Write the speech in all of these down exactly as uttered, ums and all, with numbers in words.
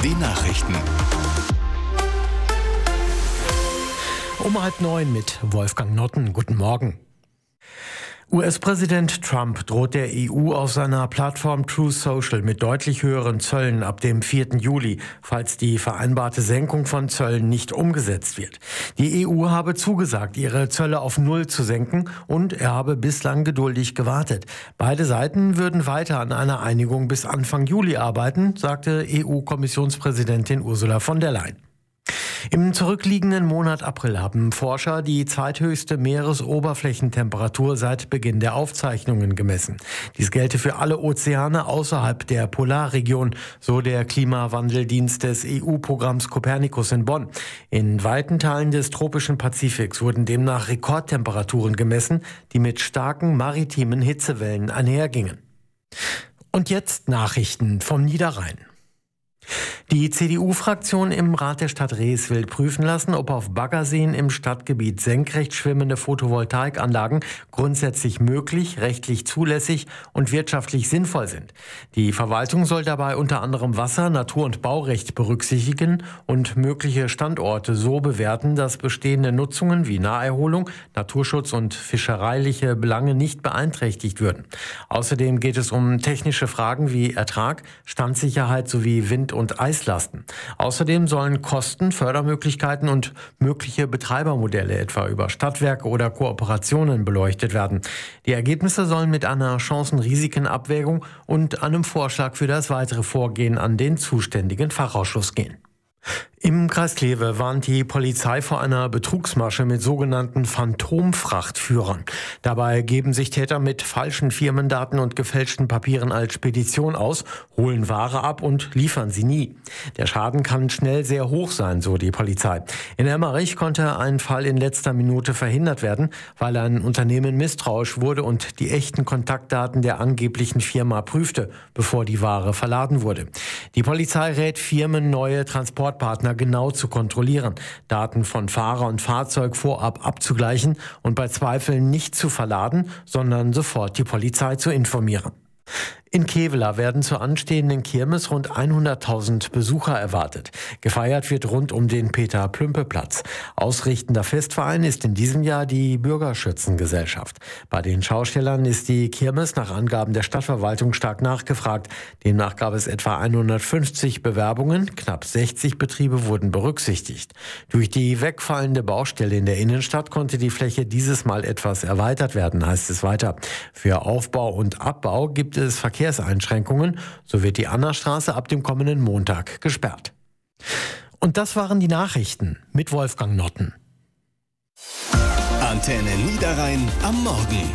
Die Nachrichten. Um halb neun mit Wolfgang Notten. Guten Morgen. U S-Präsident Trump droht der E U auf seiner Plattform Truth Social mit deutlich höheren Zöllen ab dem vierten Juli, falls die vereinbarte Senkung von Zöllen nicht umgesetzt wird. Die E U habe zugesagt, ihre Zölle auf Null zu senken, und er habe bislang geduldig gewartet. Beide Seiten würden weiter an einer Einigung bis Anfang Juli arbeiten, sagte E U-Kommissionspräsidentin Ursula von der Leyen. Im zurückliegenden Monat April haben Forscher die zweithöchste Meeresoberflächentemperatur seit Beginn der Aufzeichnungen gemessen. Dies gelte für alle Ozeane außerhalb der Polarregion, so der Klimawandeldienst des E U-Programms Copernicus in Bonn. In weiten Teilen des tropischen Pazifiks wurden demnach Rekordtemperaturen gemessen, die mit starken maritimen Hitzewellen einhergingen. Und jetzt Nachrichten vom Niederrhein. Die C D U-Fraktion im Rat der Stadt Rees will prüfen lassen, ob auf Baggerseen im Stadtgebiet senkrecht schwimmende Photovoltaikanlagen grundsätzlich möglich, rechtlich zulässig und wirtschaftlich sinnvoll sind. Die Verwaltung soll dabei unter anderem Wasser-, Natur- und Baurecht berücksichtigen und mögliche Standorte so bewerten, dass bestehende Nutzungen wie Naherholung, Naturschutz und fischereiliche Belange nicht beeinträchtigt würden. Außerdem geht es um technische Fragen wie Ertrag, Standsicherheit sowie Wind- und Eislasten. Außerdem sollen Kosten, Fördermöglichkeiten und mögliche Betreibermodelle etwa über Stadtwerke oder Kooperationen beleuchtet werden. Die Ergebnisse sollen mit einer Chancen-Risiken-Abwägung und einem Vorschlag für das weitere Vorgehen an den zuständigen Fachausschuss gehen. Im Kreis Kleve warnt die Polizei vor einer Betrugsmasche mit sogenannten Phantomfrachtführern. Dabei geben sich Täter mit falschen Firmendaten und gefälschten Papieren als Spedition aus, holen Ware ab und liefern sie nie. Der Schaden kann schnell sehr hoch sein, so die Polizei. In Emmerich konnte ein Fall in letzter Minute verhindert werden, weil ein Unternehmen misstrauisch wurde und die echten Kontaktdaten der angeblichen Firma prüfte, bevor die Ware verladen wurde. Die Polizei rät Firmen, neue Transportpartner genau zu kontrollieren, Daten von Fahrer und Fahrzeug vorab abzugleichen und bei Zweifeln nicht zu verladen, sondern sofort die Polizei zu informieren. In Kevela werden zur anstehenden Kirmes rund hunderttausend Besucher erwartet. Gefeiert wird rund um den Peter-Plümpe-Platz. Ausrichtender Festverein ist in diesem Jahr die Bürgerschützengesellschaft. Bei den Schaustellern ist die Kirmes nach Angaben der Stadtverwaltung stark nachgefragt. Demnach gab es etwa hundertfünfzig Bewerbungen, knapp sechzig Betriebe wurden berücksichtigt. Durch die wegfallende Baustelle in der Innenstadt konnte die Fläche dieses Mal etwas erweitert werden, heißt es weiter. Für Aufbau und Abbau gibt es Verkehrseinschränkungen, so wird die Annastraße ab dem kommenden Montag gesperrt. Und das waren die Nachrichten mit Wolfgang Notten. Antenne Niederrhein am Morgen.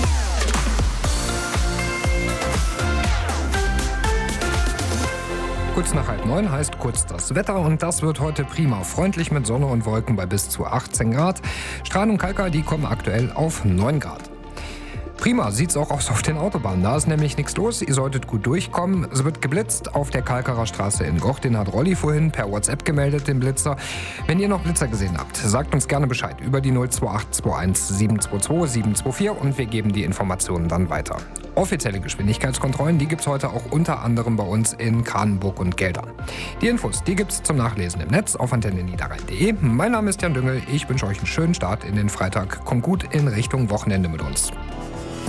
Kurz nach halb neun heißt kurz das Wetter, und das wird heute prima. Freundlich mit Sonne und Wolken bei bis zu achtzehn Grad. Strahlen und Kalka, die kommen aktuell auf neun Grad. Prima sieht's auch aus auf den Autobahnen. Da ist nämlich nichts los. Ihr solltet gut durchkommen. Es wird geblitzt auf der Kalkarer Straße in Goch. Den hat Rolli vorhin per WhatsApp gemeldet, den Blitzer. Wenn ihr noch Blitzer gesehen habt, sagt uns gerne Bescheid über die null zwei acht zwei eins sieben zwei zwei sieben zwei vier und wir geben die Informationen dann weiter. Offizielle Geschwindigkeitskontrollen, die gibt's heute auch unter anderem bei uns in Kranenburg und Geldern. Die Infos, die gibt's zum Nachlesen im Netz auf antenne niederrhein punkt de. Mein Name ist Jan Düngel. Ich wünsche euch einen schönen Start in den Freitag. Kommt gut in Richtung Wochenende mit uns.